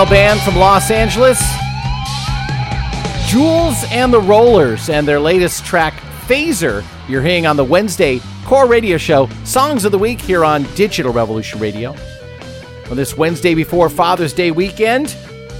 Band from Los Angeles, Jules and the Rollers, and their latest track, Phaser, you're hearing on the Wednesday Core Radio Show, Songs of the Week here on Digital Revolution Radio. On this Wednesday before Father's Day weekend,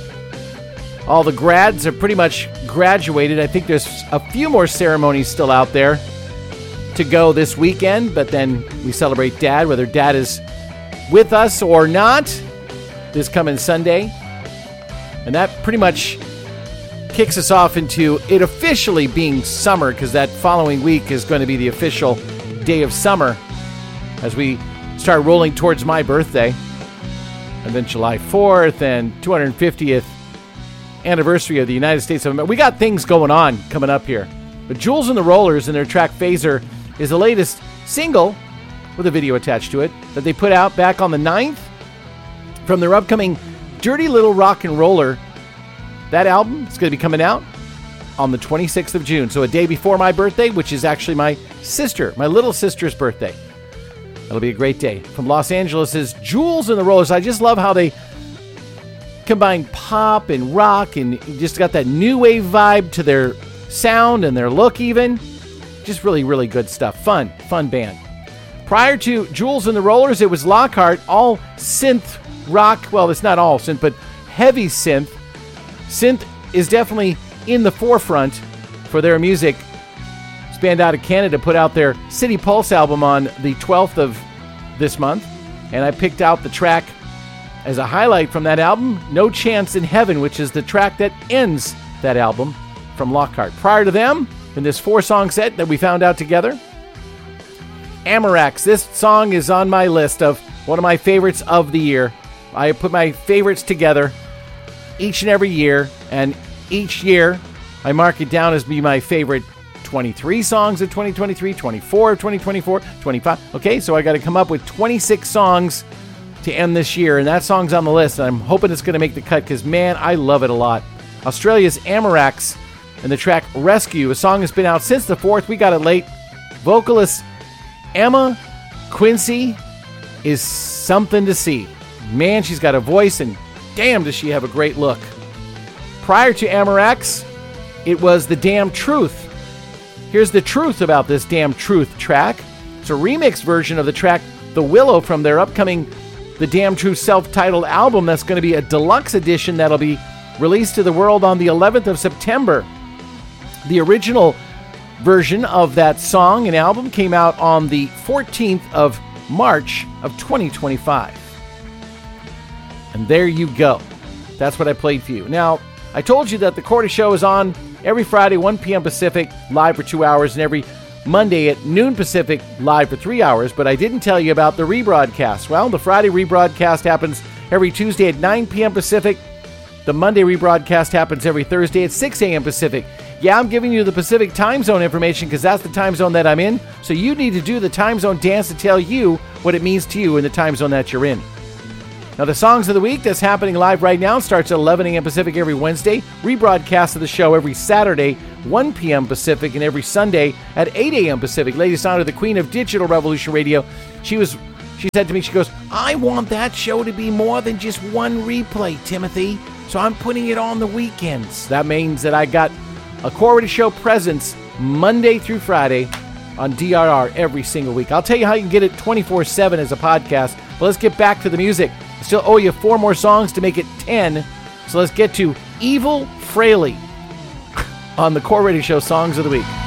all the grads are pretty much graduated. I think there's a few more ceremonies still out there to go this weekend, but then we celebrate Dad, whether Dad is with us or not, this coming Sunday. And that pretty much kicks us off into it officially being summer, because that following week is going to be the official day of summer as we start rolling towards my birthday. And then July 4th and 250th anniversary of the United States of America. We got things going on coming up here. But Jules and the Rollers and their track Phaser is the latest single with a video attached to it that they put out back on the 9th from their upcoming Dirty Little Rock and Roller. That album is going to be coming out on the 26th of June. So a day before my birthday, which is actually my little sister's birthday. It'll be a great day. From Los Angeles is Jules and the Rollers. I just love how they combine pop and rock and just got that new wave vibe to their sound and their look even. Just really, really good stuff. Fun band. Prior to Jules and the Rollers, it was Lockhart, all synth rock. Well, it's not all synth, but heavy synth. Synth is definitely in the forefront for their music. This band out of Canada put out their City Pulse album on the 12th of this month, and I picked out the track as a highlight from that album, No Chance in Heaven, which is the track that ends that album from Lockhart. Prior to them, in this 4-song set that we found out together, Amarax. This song is on my list of one of my favorites of the year. I put my favorites together each and every year, and each year I mark it down as be my favorite 23 songs of 2023, 24 of 2024, 25. Okay, so I got to come up with 26 songs to end this year, and that song's on the list, and I'm hoping it's going to make the cut because, man, I love it a lot. Australia's Amarax and the track Rescue, a song that's been out since the 4th. We got it late. Vocalist Emma Quincy is something to see. Man, she's got a voice, and damn, does she have a great look. Prior to Amarax, it was The Damn Truth. Here's the truth about this Damn Truth track. It's a remix version of the track The Willow from their upcoming The Damn Truth self-titled album. That's going to be a deluxe edition that'll be released to the world on the 11th of September. The original version of that song and album came out on the 14th of March of 2025. And there you go. That's what I played for you. Now, I told you that the Cordy Show is on every Friday, 1 p.m. Pacific, live for 2 hours, and every Monday at noon Pacific, live for 3 hours, but I didn't tell you about the rebroadcast. Well, the Friday rebroadcast happens every Tuesday at 9 p.m. Pacific. The Monday rebroadcast happens every Thursday at 6 a.m. Pacific. Yeah, I'm giving you the Pacific time zone information because that's the time zone that I'm in, so you need to do the time zone dance to tell you what it means to you in the time zone that you're in. Now, the Songs of the Week that's happening live right now starts at 11 a.m. Pacific every Wednesday. Rebroadcast of the show every Saturday, 1 p.m. Pacific, and every Sunday at 8 a.m. Pacific. Ladies and gentlemen, the Queen of Digital Revolution Radio. She said to me, she goes, I want that show to be more than just one replay, Timothy. So I'm putting it on the weekends. That means that I got a Core Radio Show presence Monday through Friday on DRR every single week. I'll tell you how you can get it 24/7 as a podcast. But let's get back to the music. I still owe you 4 more songs to make it 10. So let's get to Evil Fraley on the Core Radio Show Songs of the Week.